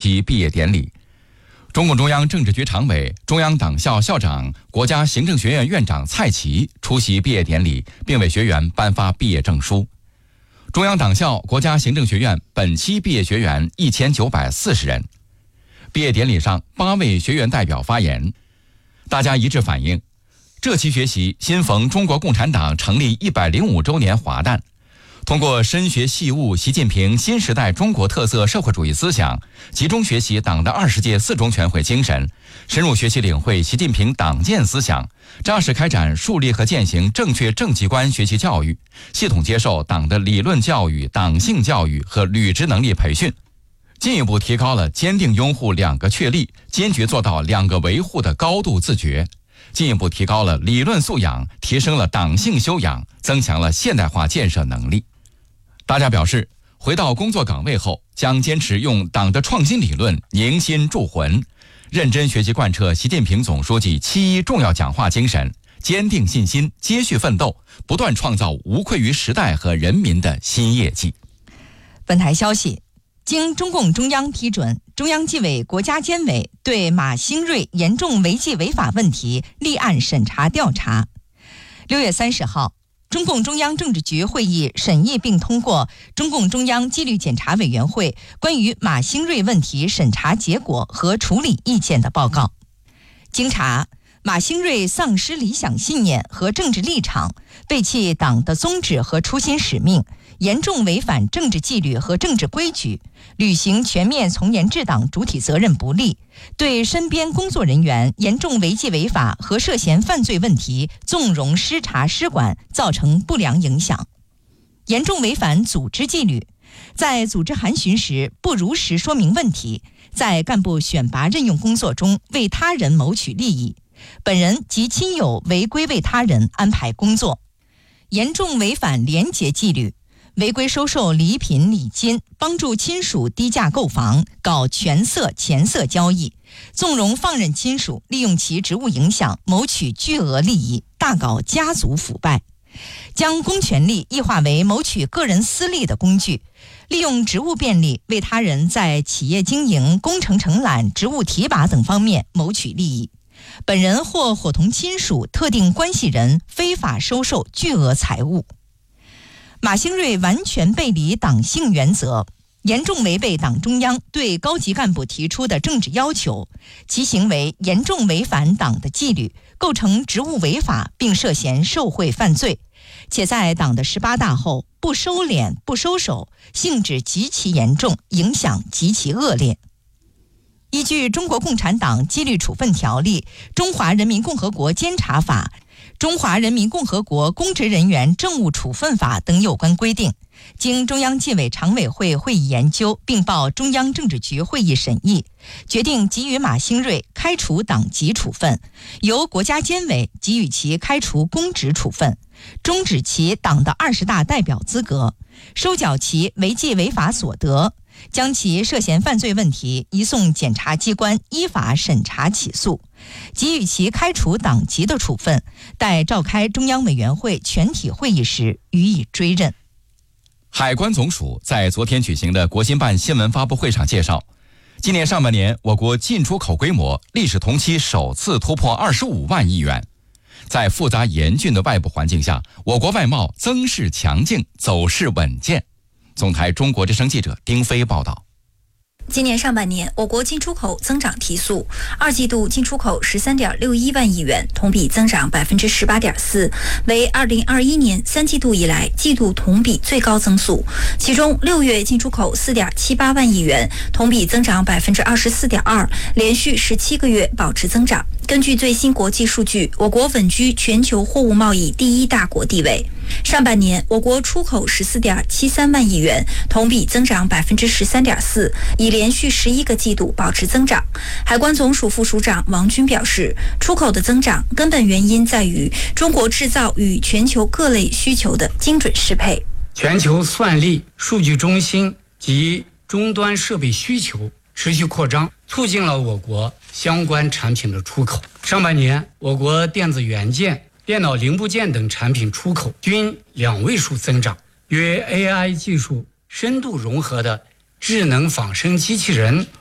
席毕业典礼。中共中央政治局常委、中央党校校长、国家行政学院院长蔡奇出席毕业典礼，并为学员颁发毕业证书。中央党校、国家行政学院本期毕业学员1940人。毕业典礼上，8位学员代表发言，大家一致反映，这期学习新逢中国共产党成立105周年华诞，通过深学细悟习近平新时代中国特色社会主义思想，集中学习党的20届4中全会精神，深入学习领会习近平党建思想，扎实开展树立和践行正确政绩观学习教育，系统接受党的理论教育、党性教育和履职能力培训，进一步提高了坚定拥护2个确立、坚决做到2个维护的高度自觉，进一步提高了理论素养，提升了党性修养，增强了现代化建设能力。大家表示，回到工作岗位后，将坚持用党的创新理论凝心铸魂，认真学习贯彻习近平总书记7.1重要讲话精神，坚定信心，接续奋斗，不断创造无愧于时代和人民的新业绩。 本台消息，经中共中央批准，中央纪委国家监委对马兴瑞严重违纪违法问题立案审查调查。6月30号，中共中央政治局会议审议并通过中共中央纪律检查委员会关于马兴瑞问题审查结果和处理意见的报告。经查，马兴瑞丧失理想信念和政治立场，背弃党的宗旨和初心使命，严重违反政治纪律和政治规矩，履行全面从严治党主体责任不力，对身边工作人员严重违纪违法和涉嫌犯罪问题纵容失察失管，造成不良影响；严重违反组织纪律，在组织函询时不如实说明问题，在干部选拔任用工作中为他人谋取利益，本人及亲友违规为他人安排工作；严重违反廉洁纪律，违规收受礼品礼金，帮助亲属低价购房，搞权色钱色交易，纵容放任亲属利用其职务影响谋取巨额利益，大搞家族腐败，将公权力异化为谋取个人私利的工具，利用职务便利为他人在企业经营、工程承揽、职务提拔等方面谋取利益，本人或伙同亲属、特定关系人非法收受巨额财物。马兴瑞完全背离党性原则，严重违背党中央对高级干部提出的政治要求，其行为严重违反党的纪律，构成职务违法，并涉嫌受贿犯罪，且在党的18大后不收敛不收手，性质极其严重，影响极其恶劣。依据中国共产党纪律处分条例、中华人民共和国监察法、中华人民共和国公职人员政务处分法等有关规定，经中央纪委常委会会议研究，并报中央政治局会议审议，决定给予马兴瑞开除党籍处分，由国家监委给予其开除公职处分，终止其党的20大代表资格，收缴其违纪违法所得，将其涉嫌犯罪问题移送检察机关依法审查起诉，给予其开除党籍的处分，待召开中央委员会全体会议时予以追认。 海关总署在昨天举行的国新办新闻发布会上介绍，今年上半年我国进出口规模历史同期首次突破25万亿元。在复杂严峻的外部环境下，我国外贸增势强劲，走势稳健。总台中国之声记者丁飞报道。 今年上半年，我国进出口增长提速，2季度进出口13.61万亿元，同比增长18.4%，为2021年3季度以来季度同比最高增速。其中6月进出口4.78万亿元，同比增长24.2%，连续17个月保持增长。根据最新国际数据，我国稳居全球货物贸易第1大国地位。上半年，我国出口14.73万亿元，同比增长13.4%，已连续11个季度保持增长。海关总署副署长王军表示，出口的增长根本原因在于中国制造与全球各类需求的精准适配。 全球算力、数据中心及终端设备需求持续扩张，促进了我国相关产品的出口。上半年，我国电子元件、电脑零部件等产品出口均2位数增长，与 AI 技术深度融合的智能仿生机器人